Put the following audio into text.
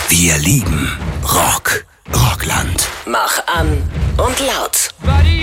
Wir lieben Rock. Rockland. Mach an und laut.